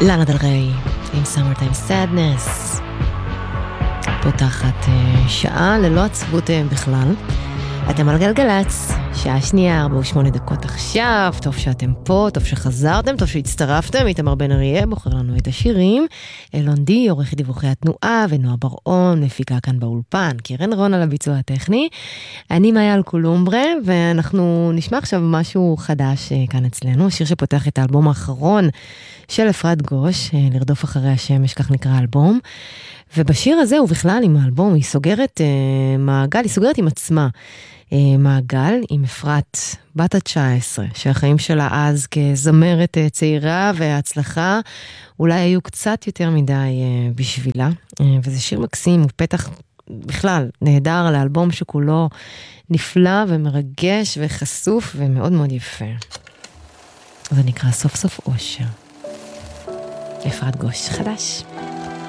לאנה דל ריי עם Summertime Sadness, פותחת שעה ללא עצבות בכלל. אתם על גלגלץ, שעה שנייה, 48 דקות עכשיו. טוב שאתם פה, טוב שחזרתם, טוב שהצטרפתם. איתמר בן אריה בוחר לנו את השירים, אלון די עורך דיווחי התנועה, ונועה ברעון מפיקה כאן באולפן, קרן רון על הביצוע הטכני. אני מאיה אלקולומברה, ואנחנו נשמע עכשיו משהו חדש כאן אצלנו, שיר שפותח את האלבום האחרון של אפרת גוש, לרדוף אחרי השמש, כך נקרא האלבום. ובשיר הזה, ובכלל עם האלבום, היא סוגרת מעגל, היא סוגרת עם עצמה מעגל עם אפרת בת ה-19, שהחיים שלה אז כזמרת צעירה וההצלחה אולי היו קצת יותר מדי בשבילה, וזה שיר מקסים, הוא פתח בכלל נהדר לאלבום שכולו נפלא ומרגש וחשוף ומאוד מאוד יפה. זה נקרא סוף סוף אושר. אפרת גוש חדש.